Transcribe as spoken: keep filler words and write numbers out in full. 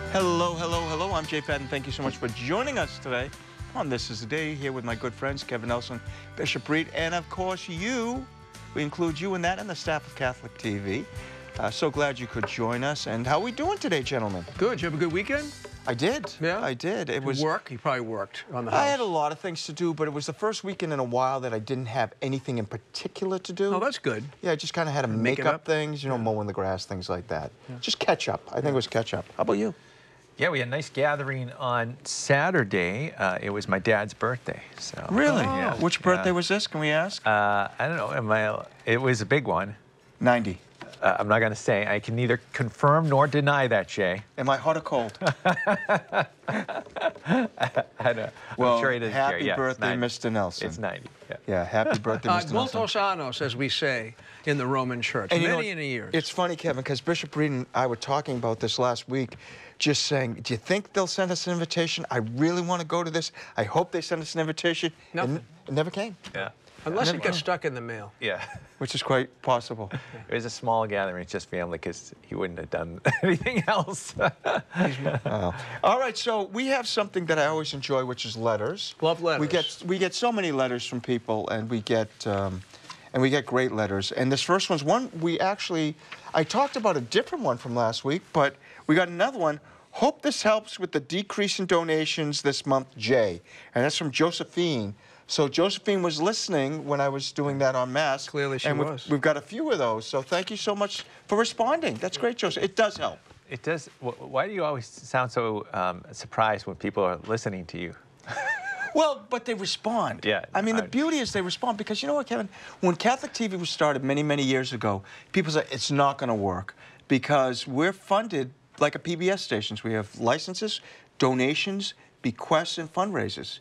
Hello, hello, hello. I'm Jay Patton. Thank you so much for joining us today on This Is the Day, here with my good friends Kevin Nelson, Bishop Reed, and of course you. We include you in that and the staff of Catholic T V. Uh, so glad you could join us. And how are we doing today, gentlemen? Good. You have a good weekend? I did. Yeah? I did. It was work. You probably worked on the house. I had a lot of things to do, but it was the first weekend in a while that I didn't have anything in particular to do. Oh, that's good. Yeah, I just kind of had to make, Make it up up? things, you know, Yeah. mowing the grass, things like that. Just catch up. I think it was catch up. How about you? Yeah, we had a nice gathering on Saturday. Uh, it was my dad's birthday. So Really? Yeah. Which birthday was this? Can we ask? Uh, I don't know. Am I, it was a big one. ninety. Uh, I'm not going to say. I can neither confirm nor deny that, Jay. Am I hot or cold? I know. Well, I'm sure it is. happy yeah, birthday, Mister Nelson. It's ninety. Yeah. Yeah, happy birthday, Uh, Mister Nelson. Multos anos, as we say in the Roman Church. And you Many know, in a year. It's funny, Kevin, because Bishop Reed and I were talking about this last week, just saying, do you think they'll send us an invitation? I really want to go to this. I hope they send us an invitation. Nothing. And it never came, Yeah. Unless it never- gets stuck in the mail. Yeah. which is quite possible. It was a small gathering. It's just family because he wouldn't have done anything else. Oh. All right, so we have something that I always enjoy, which is letters. Love letters. We get we get so many letters from people, and we get um, and we get great letters. And this first one's one we actually I talked about a different one from last week, but we got another one. Hope this helps with the decrease in donations this month, Jay. And that's from Josephine. So Josephine was listening when I was doing that on Mass. Clearly she and we've, was. We've got a few of those. So thank you so much for responding. That's great, Joseph. It does help. It does. wh- Why do you always sound so um, surprised when people are listening to you? Well, but they respond. Yeah, I mean, the I- beauty is they respond because you know what, Kevin? When Catholic T V was started many, many years ago, people said it's not going to work because we're funded like a P B S stations. We have licenses, donations, bequests, and fundraisers.